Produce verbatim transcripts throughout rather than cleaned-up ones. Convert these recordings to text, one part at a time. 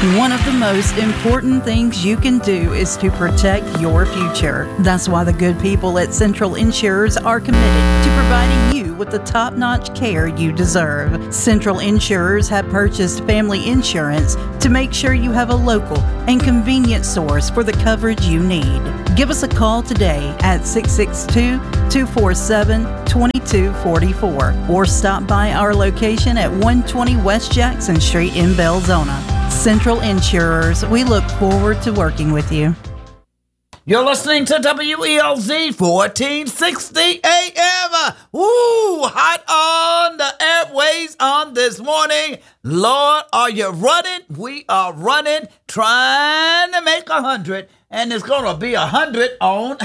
One of the most important things you can do is to protect your future. That's why the good people at Central Insurers are committed to providing you with the top-notch care you deserve. Central Insurers have purchased family insurance to make sure you have a local and convenient source for the coverage you need. Give us a call today at six six two, two four seven, two two four four or stop by our location at one twenty West Jackson Street in Belzona. Central Insurers, we look forward to working with you. You're listening to W E L Z fourteen sixty A M. Woo, hot on the airways on this morning. Lord, are you running? We are running, trying to make a hundred. And it's going to be a hundred on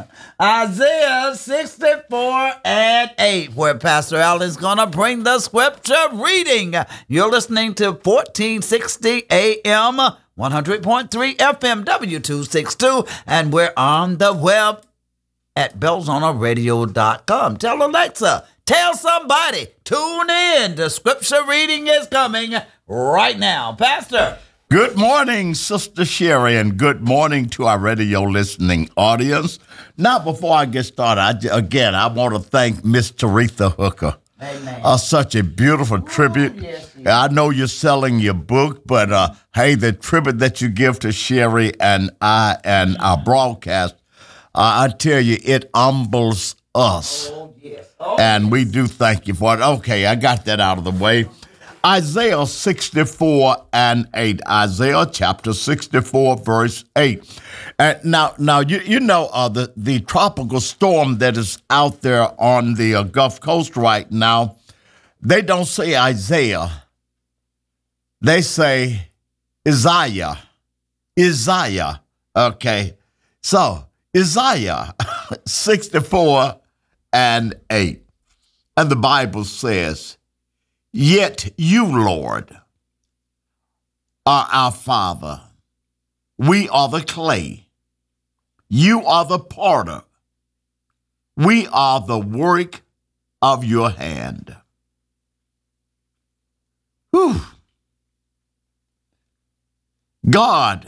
Isaiah sixty-four and eight, where Pastor Allen's going to bring the scripture reading. You're listening to fourteen sixty A M, one hundred point three F M, W two sixty-two, and we're on the web at belzona radio dot com. Tell Alexa, tell somebody, tune in. The scripture reading is coming right now. Pastor. Good morning, Sister Sherry, and good morning to our radio listening audience. Now, before I get started, I, again, I want to thank Miss Teresa Hooker. Amen. Uh, such a beautiful tribute. Oh, yes, yes. I know you're selling your book, but uh, hey, the tribute that you give to Sherry and I and our broadcast, uh, I tell you, it humbles us. Oh, yes. Oh, and yes. we do thank you for it. Okay, I got that out of the way. Isaiah sixty-four and eight. Isaiah chapter sixty-four, verse eight. And now, now you you know uh, the the tropical storm that is out there on the uh, Gulf Coast right now. They don't say Isaiah. They say Isaiah. Isaiah. Okay. So Isaiah sixty-four and eight, and the Bible says, "Yet you, Lord, are our Father. We are the clay. You are the potter. We are the work of your hand." Whew. God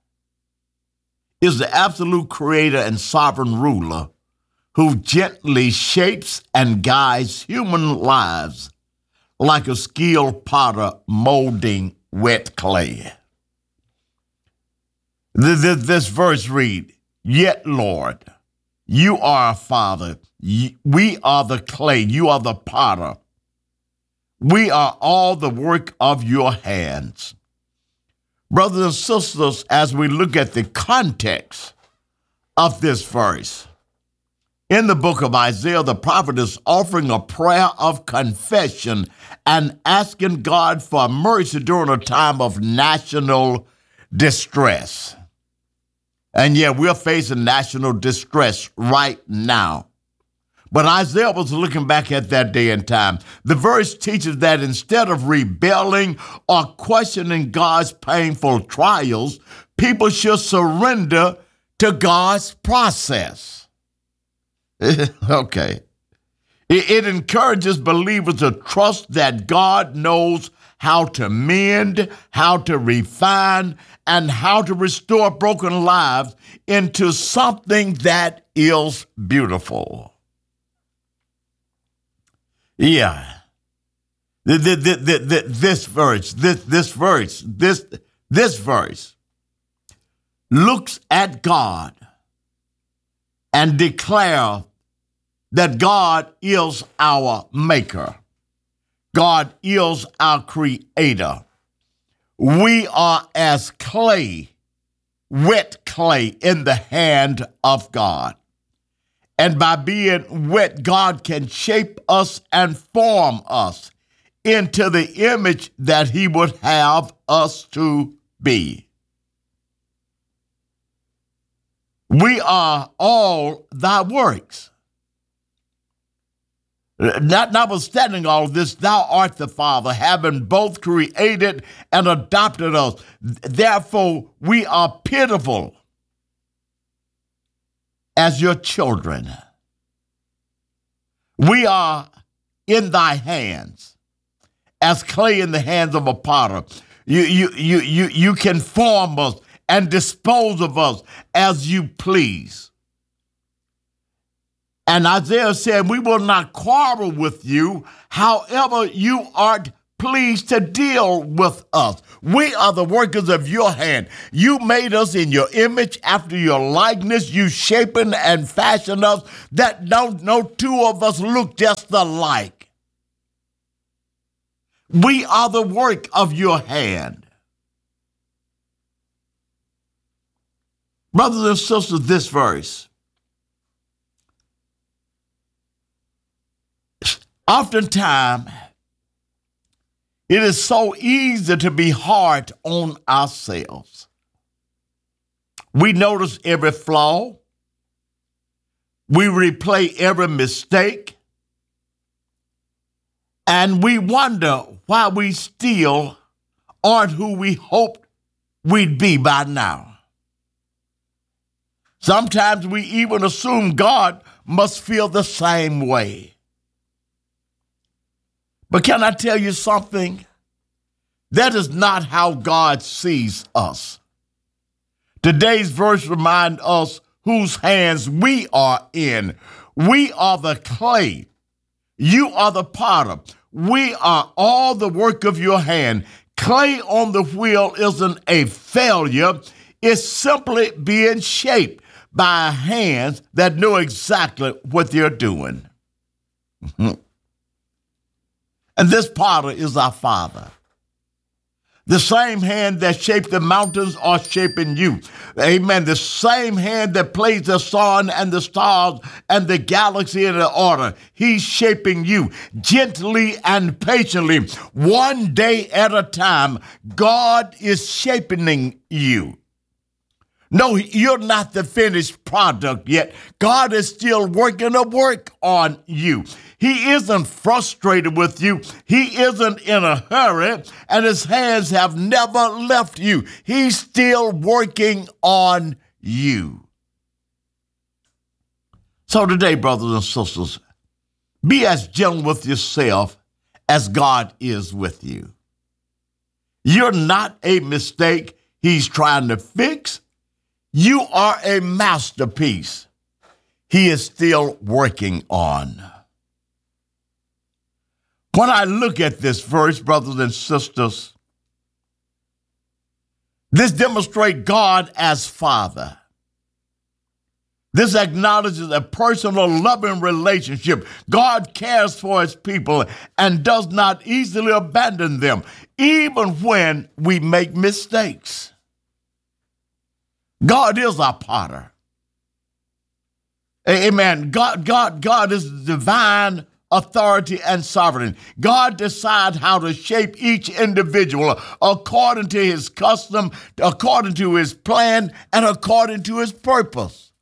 is the absolute creator and sovereign ruler who gently shapes and guides human lives like a skilled potter molding wet clay. This, this verse reads, "Yet, Lord, you are our Father. We are the clay. You are the potter. We are all the work of your hands." Brothers and sisters, as we look at the context of this verse, in the book of Isaiah, the prophet is offering a prayer of confession and asking God for mercy during a time of national distress. And yeah, we're facing national distress right now. But Isaiah was looking back at that day and time. The verse teaches that instead of rebelling or questioning God's painful trials, people should surrender to God's process. Okay. It, it encourages believers to trust that God knows how to mend, how to refine, and how to restore broken lives into something that is beautiful. Yeah. The, the, the, the, the, this verse, this, this verse, this, this verse looks at God and declares that God is our maker. God is our creator. We are as clay, wet clay in the hand of God. And by being wet, God can shape us and form us into the image that he would have us to be. We are all thy works. Not, notwithstanding all this, thou art the Father, having both created and adopted us. Therefore, we are pitiful as your children. We are in thy hands, as clay in the hands of a potter. you, you, you, you, you can form us and dispose of us as you please. And Isaiah said, we will not quarrel with you, however you art pleased to deal with us. We are the workers of your hand. You made us in your image after your likeness. You shapen and fashioned us that no, no two of us look just alike. We are the work of your hand. Brothers and sisters, this verse, oftentimes, it is so easy to be hard on ourselves. We notice every flaw. We replay every mistake. And we wonder why we still aren't who we hoped we'd be by now. Sometimes we even assume God must feel the same way. But can I tell you something? That is not how God sees us. Today's verse reminds us whose hands we are in. We are the clay. You are the potter. We are all the work of your hand. Clay on the wheel isn't a failure. It's simply being shaped by hands that know exactly what they're doing. And this potter is our Father. The same hand that shaped the mountains are shaping you. Amen. The same hand that placed the sun and the stars and the galaxy in order. He's shaping you gently and patiently. One day at a time, God is shaping you. No, you're not the finished product yet. God is still working a work on you. He isn't frustrated with you. He isn't in a hurry, and his hands have never left you. He's still working on you. So today, brothers and sisters, be as gentle with yourself as God is with you. You're not a mistake he's trying to fix. You are a masterpiece he is still working on. When I look at this verse, brothers and sisters, this demonstrates God as Father. This acknowledges a personal, loving relationship. God cares for his people and does not easily abandon them, even when we make mistakes. God is our potter. Amen. God, God, God is divine authority and sovereignty. God decides how to shape each individual according to his custom, according to his plan, and according to his purpose.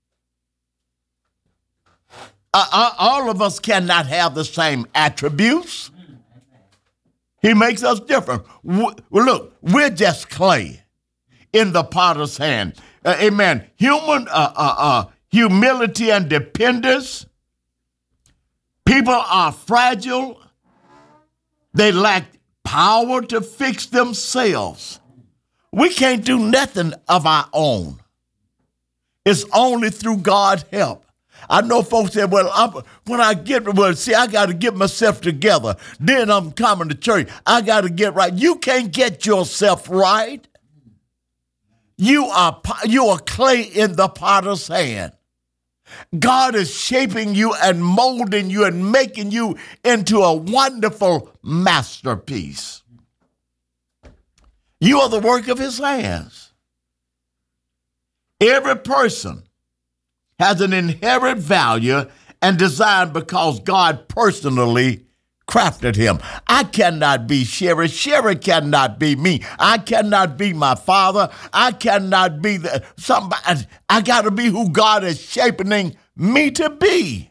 Uh, all of us cannot have the same attributes. He makes us different. Look, we're just clay in the potter's hand. Uh, amen. Human uh, uh, uh, humility and dependence. People are fragile. They lack power to fix themselves. We can't do nothing of our own. It's only through God's help. I know folks say, well, I'm, when I get, well, see, I got to get myself together. Then I'm coming to church. I got to get right. You can't get yourself right. You are, you are clay in the potter's hand. God is shaping you and molding you and making you into a wonderful masterpiece. You are the work of his hands. Every person has an inherent value and design because God personally crafted him. I cannot be Sherry. Sherry cannot be me. I cannot be my father. I cannot be the, somebody. I got to be who God is shaping me to be.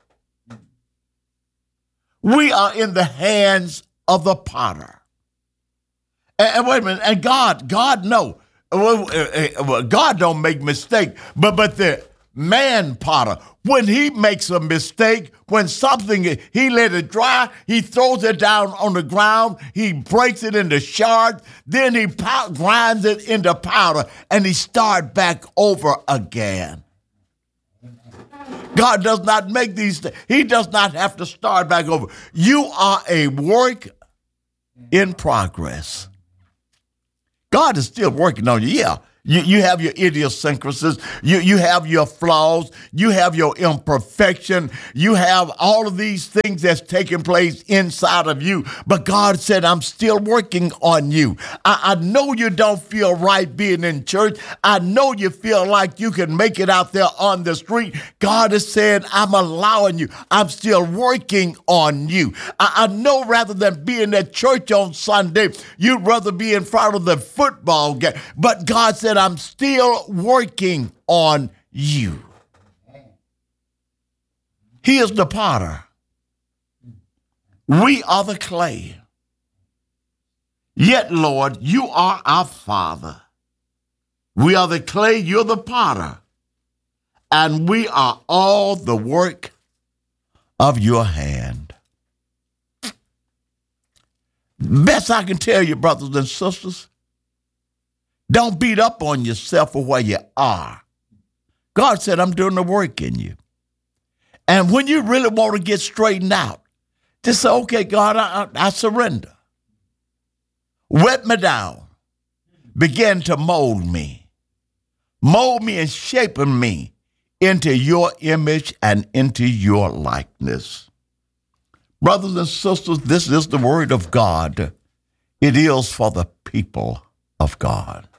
We are in the hands of the potter. And, and wait a minute. And God, God, no. God don't make mistakes. But, but the man potter. When he makes a mistake, when something, he let it dry, he throws it down on the ground, he breaks it into shards, then he pow- grinds it into powder, and he starts back over again. God does not make these things. He does not have to start back over. You are a work in progress. God is still working on you. Yeah. You, you have your idiosyncrasies. You, you have your flaws. You have your imperfection. You have all of these things that's taking place inside of you. But God said, I'm still working on you. I, I know you don't feel right being in church. I know you feel like you can make it out there on the street. God has said, I'm allowing you. I'm still working on you. I, I know rather than being at church on Sunday, you'd rather be in front of the football game. But God said, I'm still working on you. He is the potter. We are the clay. Yet, Lord, you are our Father. We are the clay, you're the potter. And we are all the work of your hand. Best I can tell you, brothers and sisters, don't beat up on yourself for where you are. God said, I'm doing the work in you. And when you really want to get straightened out, just say, okay, God, I, I surrender. Wet me down. Begin to mold me. Mold me and shape me into your image and into your likeness. Brothers and sisters, this is the word of God. It is for the people of God.